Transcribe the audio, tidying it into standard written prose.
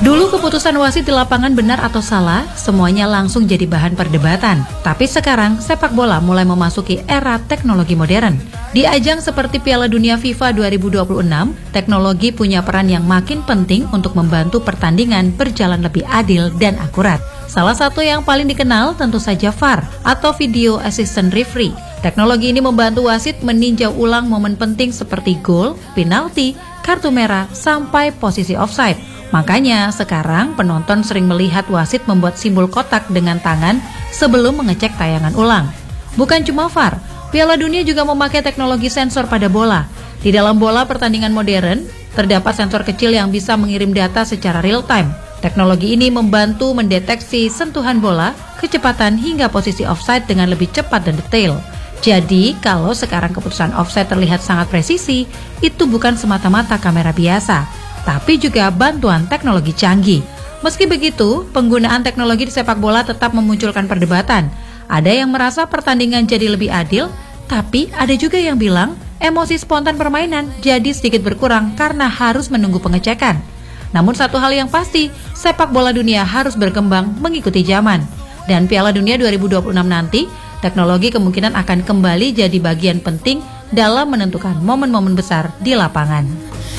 Dulu keputusan wasit di lapangan benar atau salah, semuanya langsung jadi bahan perdebatan. Tapi sekarang sepak bola mulai memasuki era teknologi modern. Di ajang seperti Piala Dunia FIFA 2026, teknologi punya peran yang makin penting untuk membantu pertandingan berjalan lebih adil dan akurat. Salah satu yang paling dikenal tentu saja VAR atau Video Assistant Referee. Teknologi ini membantu wasit meninjau ulang momen penting seperti gol, penalti, kartu merah, sampai posisi offside. Makanya sekarang penonton sering melihat wasit membuat simbol kotak dengan tangan sebelum mengecek tayangan ulang. Bukan cuma VAR, Piala Dunia juga memakai teknologi sensor pada bola. Di dalam bola pertandingan modern, terdapat sensor kecil yang bisa mengirim data secara real time. Teknologi ini membantu mendeteksi sentuhan bola, kecepatan hingga posisi offside dengan lebih cepat dan detail. Jadi, kalau sekarang keputusan offside terlihat sangat presisi, itu bukan semata-mata kamera biasa, tapi juga bantuan teknologi canggih. Meski begitu, penggunaan teknologi di sepak bola tetap memunculkan perdebatan. Ada yang merasa pertandingan jadi lebih adil, tapi ada juga yang bilang emosi spontan permainan jadi sedikit berkurang karena harus menunggu pengecekan. Namun satu hal yang pasti, sepak bola dunia harus berkembang mengikuti zaman. Dan Piala Dunia 2026 nanti, teknologi kemungkinan akan kembali jadi bagian penting dalam menentukan momen-momen besar di lapangan.